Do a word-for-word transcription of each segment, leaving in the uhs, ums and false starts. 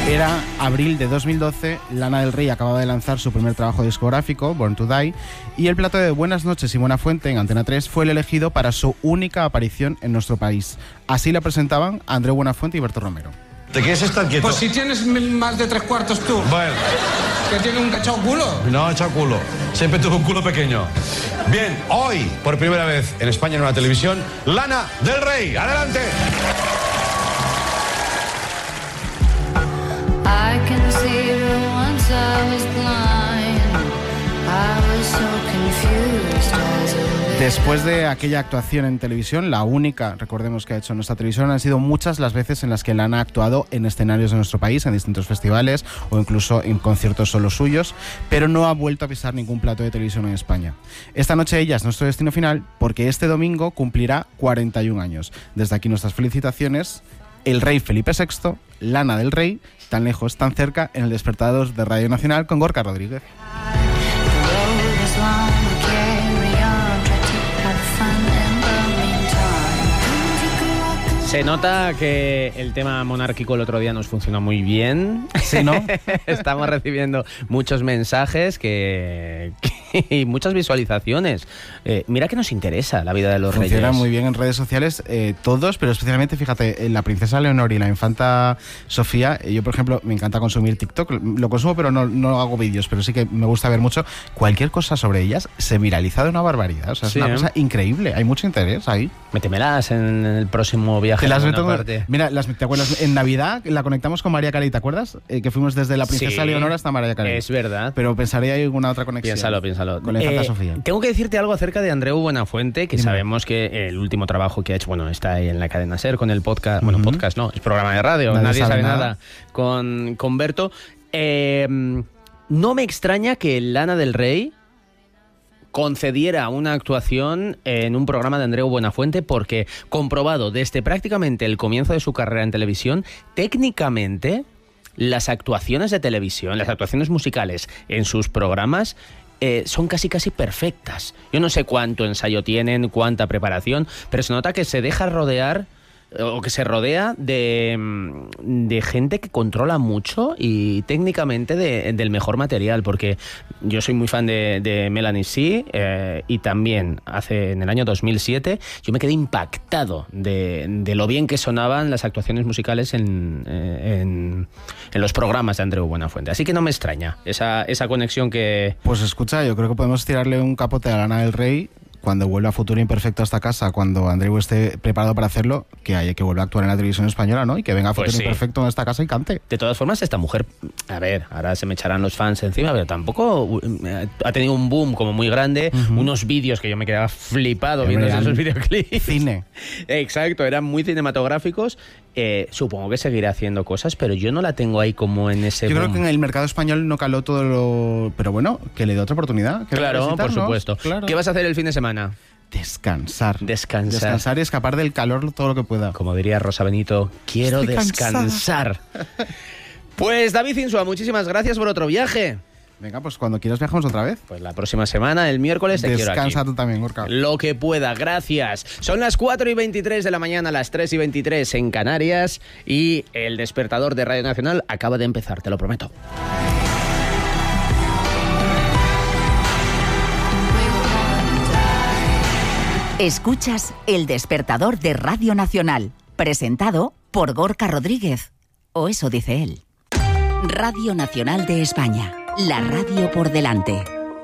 Era abril de dos mil doce, Lana del Rey acababa de lanzar su primer trabajo discográfico, Born to Die, y el plato de Buenas noches y Buena Fuente en Antena tres fue el elegido para su única aparición en nuestro país. Así la presentaban Andreu Buenafuente y Berto Romero. ¿Te quieres estar quieto? Pues si tienes más de tres cuartos tú. Bueno. ¿Que tiene un cachao culo? No, echado culo. Siempre tuve un culo pequeño. Bien, hoy, por primera vez en España en una televisión, Lana del Rey. ¡Adelante! I can see her once I was blind. I was so confused as a little. Después de aquella actuación en televisión, la única, recordemos, que ha hecho en nuestra televisión, han sido muchas las veces en las que Lana ha actuado en escenarios de nuestro país, en distintos festivales o incluso en conciertos solo suyos, pero no ha vuelto a pisar ningún plato de televisión en España. Esta noche ella es nuestro destino final porque este domingo cumplirá cuarenta y un años. Desde aquí nuestras felicitaciones. El rey Felipe sexto, Lana del Rey, tan lejos, tan cerca, en el Despertador de Radio Nacional con Gorka Rodríguez. Se nota que el tema monárquico el otro día nos funcionó muy bien. Sí, ¿no? Estamos recibiendo muchos mensajes que, que, y muchas visualizaciones. Eh, mira que nos interesa la vida de los Funciona reyes. muy bien en redes sociales, eh, todos, pero especialmente, fíjate, la princesa Leonor y la infanta Sofía. Yo, por ejemplo, me encanta consumir TikTok. Lo consumo, pero no, no hago vídeos, pero sí que me gusta ver mucho. Cualquier cosa sobre ellas se viraliza de una barbaridad. O sea, es Sí, una ¿eh? cosa increíble. Hay mucho interés ahí. Métemelas en el próximo viaje. Te las a meto, alguna parte. mira, las, ¿te acuerdas? En Navidad la conectamos con María Carey, ¿te acuerdas? Eh, que fuimos desde la princesa Sí, Leonor hasta María Carey. Es verdad. Pero pensaré hay alguna otra conexión. Piénsalo, piénsalo. Con la infanta Eh, Sofía. Tengo que decirte algo acerca de Andreu Buenafuente, que Dime. sabemos que el último trabajo que ha hecho, bueno, está ahí en la cadena SER con el podcast, Uh-huh. bueno, podcast no, es programa de radio, Nadie nadie, sabe sabe, nada. nada, con, con Berto. Eh, no me extraña que Lana del Rey concediera una actuación en un programa de Andreu Buenafuente porque, comprobado desde prácticamente el comienzo de su carrera en televisión, técnicamente las actuaciones de televisión, las actuaciones musicales en sus programas eh, son casi casi perfectas. Yo no sé cuánto ensayo tienen, cuánta preparación, pero se nota que se deja rodear o que se rodea de, de gente que controla mucho y técnicamente de, del mejor material, porque yo soy muy fan de, de Melanie C eh, y también hace en el año dos mil siete yo me quedé impactado de, de lo bien que sonaban las actuaciones musicales en, en, en los programas de Andreu Buenafuente. Así que no me extraña esa, esa conexión que... Pues escucha, yo creo que podemos tirarle un capote a Lana del Rey cuando vuelva Futuro Imperfecto a esta casa, cuando Andreu esté preparado para hacerlo, que haya que vuelva a actuar en la televisión española, ¿no? Y que venga Futuro Pues sí. Imperfecto a esta casa y cante. De todas formas, esta mujer, a ver, ahora se me echarán los fans encima, pero tampoco eh, ha tenido un boom como muy grande, uh-huh. unos vídeos que yo me quedaba flipado viendo esos videoclips. Cine. Exacto, eran muy cinematográficos. Eh, supongo que seguirá haciendo cosas, pero yo no la tengo ahí como en ese Yo boom. creo que en el mercado español no caló todo lo... Pero bueno, que le dé otra oportunidad. Que Claro, por supuesto. Claro. ¿Qué vas a hacer el fin de semana? Descansar. Descansar. Descansar y escapar del calor todo lo que pueda. Como diría Rosa Benito, quiero Estoy descansar. Pues David Insua, muchísimas gracias por otro viaje. Venga, pues cuando quieras viajamos otra vez. Pues la próxima semana, el miércoles, te quiero aquí. Descansa tú también, Gorka. Lo que pueda, gracias. Son las cuatro y veintitrés de la mañana, las tres y veintitrés en Canarias y el despertador de Radio Nacional acaba de empezar, te lo prometo. Escuchas El Despertador de Radio Nacional, presentado por Gorka Rodríguez. O eso dice él. Radio Nacional de España, la radio por delante.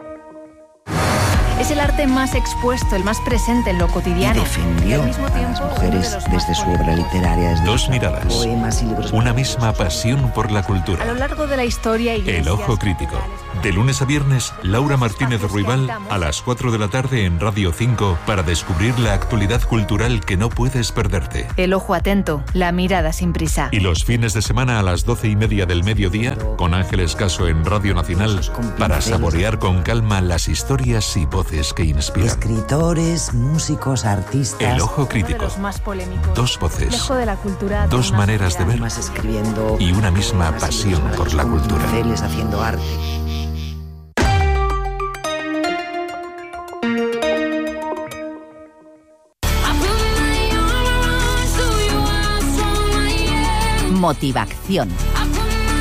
Es el arte más expuesto, el más presente en lo cotidiano. Y defendió y al mismo tiempo, a las mujeres de desde su obra literaria. Desde Dos miradas, poemas y libros una misma pasión por la cultura. A lo largo de la historia... El Ojo Crítico. De lunes a viernes, Laura Martínez Ruibal a las cuatro de la tarde en Radio cinco para descubrir la actualidad cultural que no puedes perderte. El ojo atento, la mirada sin prisa. Y los fines de semana a las doce y media del mediodía, con Ángeles Caso en Radio Nacional, para saborear con calma las historias y voces que inspiran. Escritores, músicos, artistas. El Ojo Uno de Crítico. los más polémicos. Dos voces, Lejos de la cultura, dos una maneras de ver Más escribiendo y una misma poemas y pasión libros por la con cultura. pinceles, haciendo arte. Motivación.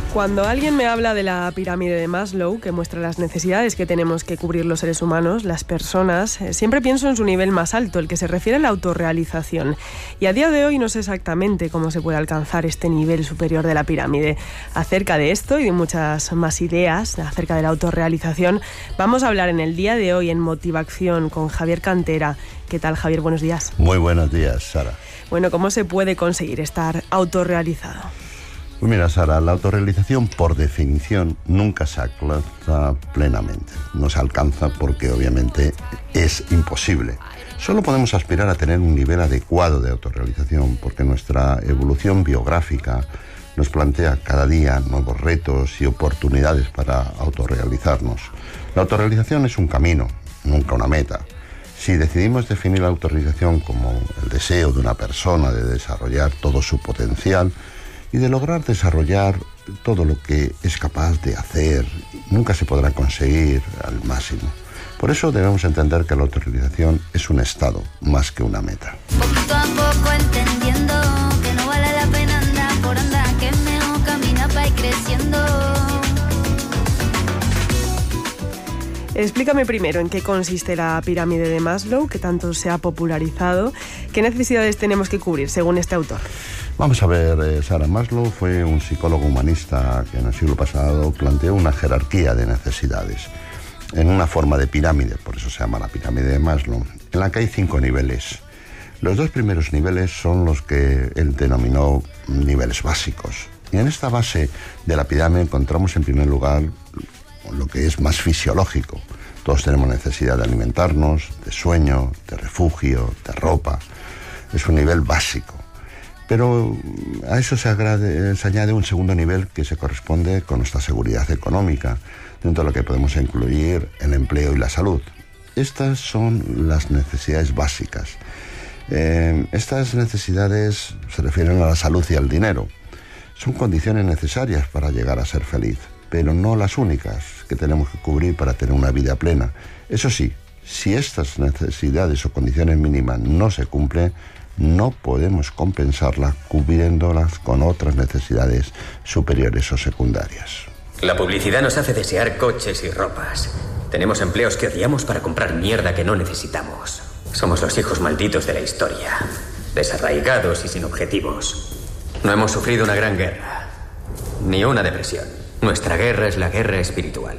Cuando alguien me habla de la pirámide de Maslow, que muestra las necesidades que tenemos que cubrir los seres humanos, las personas, eh, siempre pienso en su nivel más alto, el que se refiere a la autorrealización. Y a día de hoy no sé exactamente cómo se puede alcanzar este nivel superior de la pirámide. Acerca de esto y de muchas más ideas acerca de la autorrealización, vamos a hablar en el día de hoy en Motivación con Javier Cantera. ¿Qué tal, Javier? Buenos días. Muy buenos días, Sara. Bueno, ¿cómo se puede conseguir estar autorrealizado? Pues mira, Sara, la autorrealización por definición nunca se alcanza plenamente. No se alcanza porque obviamente es imposible. Solo podemos aspirar a tener un nivel adecuado de autorrealización porque nuestra evolución biográfica nos plantea cada día nuevos retos y oportunidades para autorrealizarnos. La autorrealización es un camino, nunca una meta. Si decidimos definir la autorrealización como el deseo de una persona de desarrollar todo su potencial y de lograr desarrollar todo lo que es capaz de hacer, nunca se podrá conseguir al máximo. Por eso debemos entender que la autorrealización es un estado más que una meta. Poquito a poco entendiendo que no vale la pena andar por andar, que es mejor caminar para ir creciendo. Explícame primero en qué consiste la pirámide de Maslow, que tanto se ha popularizado. ¿Qué necesidades tenemos que cubrir según este autor? Vamos a ver, eh, Sara, Maslow fue un psicólogo humanista que en el siglo pasado planteó una jerarquía de necesidades en una forma de pirámide, por eso se llama la pirámide de Maslow, en la que hay cinco niveles. Los dos primeros niveles son los que él denominó niveles básicos. Y en esta base de la pirámide encontramos en primer lugar lo que es más fisiológico. Todos tenemos necesidad de alimentarnos, de sueño, de refugio, de ropa. Es un nivel básico. Pero a eso se, agrade, se añade un segundo nivel que se corresponde con nuestra seguridad económica, dentro de lo que podemos incluir el empleo y la salud. Estas son las necesidades básicas. Eh, estas necesidades se refieren a la salud y al dinero. Son condiciones necesarias para llegar a ser feliz, pero no las únicas que tenemos que cubrir para tener una vida plena. Eso sí, si estas necesidades o condiciones mínimas no se cumplen, no podemos compensarlas cubriéndolas con otras necesidades superiores o secundarias. La publicidad nos hace desear coches y ropas. Tenemos empleos que odiamos para comprar mierda que no necesitamos. Somos los hijos malditos de la historia, desarraigados y sin objetivos. No hemos sufrido una gran guerra, ni una depresión. Nuestra guerra es la guerra espiritual.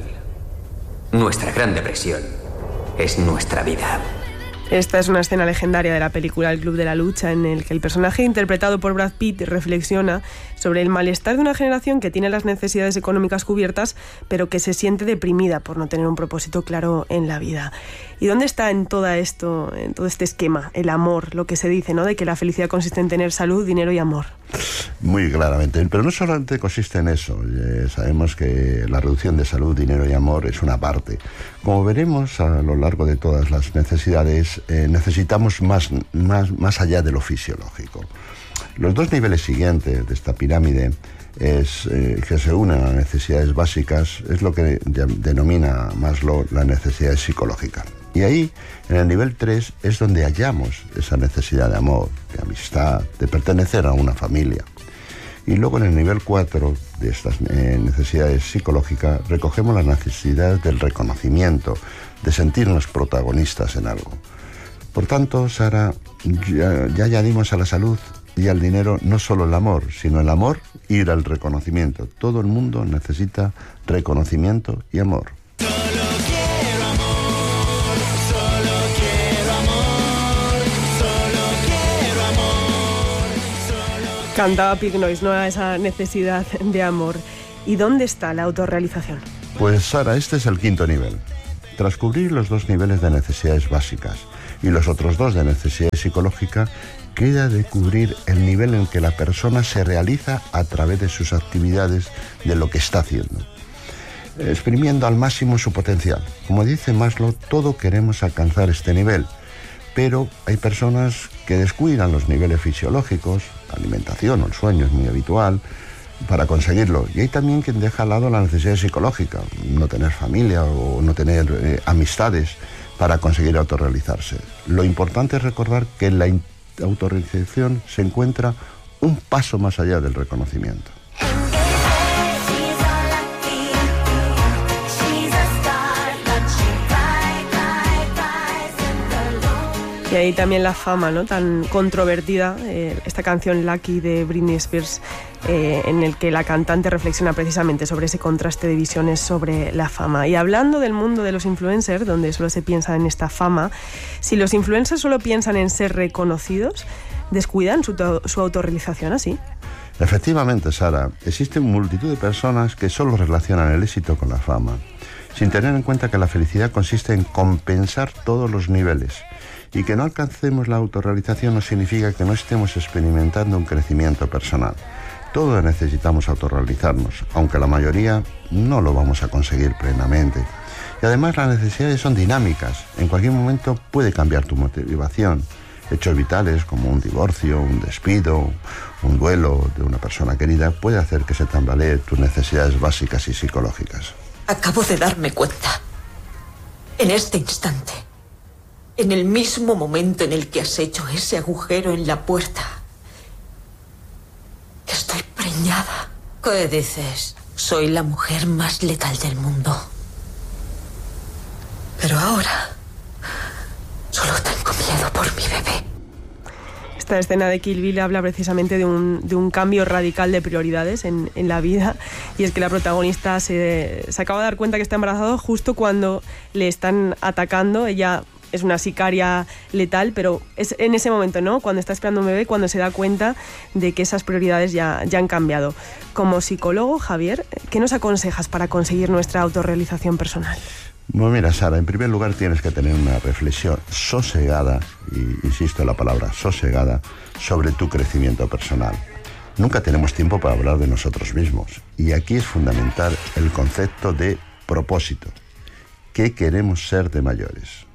Nuestra gran depresión es nuestra vida. Esta es una escena legendaria de la película El Club de la Lucha, en el que el personaje interpretado por Brad Pitt reflexiona sobre el malestar de una generación que tiene las necesidades económicas cubiertas, pero que se siente deprimida por no tener un propósito claro en la vida. ¿Y dónde está en todo esto, en todo este esquema, el amor, lo que se dice, ¿no?, de que la felicidad consiste en tener salud, dinero y amor? Muy claramente, pero no solamente consiste en eso. Eh, sabemos que la reducción de salud, dinero y amor es una parte. Como veremos a lo largo de todas las necesidades, eh, necesitamos más, más, más allá de lo fisiológico. Los dos niveles siguientes de esta pirámide es, eh, que se unen a las necesidades básicas, es lo que denomina Maslow la necesidad psicológica. Y ahí, en el nivel tres, es donde hallamos esa necesidad de amor, de amistad, de pertenecer a una familia. Y luego en el nivel cuatro de estas eh, necesidades psicológicas recogemos la necesidad del reconocimiento, de sentirnos protagonistas en algo. Por tanto, Sara, ya, ya añadimos a la salud y al dinero no solo el amor, sino el amor y el reconocimiento. Todo el mundo necesita reconocimiento y amor. Cantaba Pig Noise, ¿no?, a esa necesidad de amor. ¿Y dónde está la autorrealización? Pues, Sara, este es el quinto nivel. Tras cubrir los dos niveles de necesidades básicas y los otros dos de necesidad psicológica, queda de cubrir el nivel en que la persona se realiza a través de sus actividades, de lo que está haciendo, exprimiendo al máximo su potencial. Como dice Maslow, todos queremos alcanzar este nivel, pero hay personas que descuidan los niveles fisiológicos, la alimentación o el sueño es muy habitual, para conseguirlo. Y hay también quien deja al lado la necesidad psicológica, no tener familia o no tener eh, amistades para conseguir autorrealizarse. Lo importante es recordar que en la autorrealización se encuentra un paso más allá del reconocimiento. Y ahí también la fama, ¿no? Tan controvertida, eh, esta canción Lucky de Britney Spears, eh, en el que la cantante reflexiona precisamente sobre ese contraste de visiones sobre la fama. Y hablando del mundo de los influencers, donde solo se piensa en esta fama, si los influencers solo piensan en ser reconocidos, ¿descuidan su, su autorrealización así? Efectivamente, Sara, existen multitud de personas que solo relacionan el éxito con la fama, sin tener en cuenta que la felicidad consiste en compensar todos los niveles. Y que no alcancemos la autorrealización no significa que no estemos experimentando un crecimiento personal. Todos necesitamos autorrealizarnos, aunque la mayoría no lo vamos a conseguir plenamente. Y además las necesidades son dinámicas. En cualquier momento puede cambiar tu motivación. Hechos vitales como un divorcio, un despido, un duelo de una persona querida puede hacer que se tambaleen tus necesidades básicas y psicológicas. Acabo de darme cuenta, en este instante, en el mismo momento en el que has hecho ese agujero en la puerta, que estoy preñada. ¿Qué dices? Soy la mujer más letal del mundo. Pero ahora solo tengo miedo por mi bebé. Esta escena de Kill Bill habla precisamente de un, de un cambio radical de prioridades en, en la vida, y es que la protagonista se, se acaba de dar cuenta que está embarazada justo cuando le están atacando. Ella es una sicaria letal, pero es en ese momento, ¿no?, cuando está esperando un bebé, cuando se da cuenta de que esas prioridades ya, ya han cambiado. Como psicólogo, Javier, ¿qué nos aconsejas para conseguir nuestra autorrealización personal? Bueno, mira, Sara, en primer lugar tienes que tener una reflexión sosegada, y insisto en la palabra sosegada, sobre tu crecimiento personal. Nunca tenemos tiempo para hablar de nosotros mismos, y aquí es fundamental el concepto de propósito. ¿Qué queremos ser de mayores?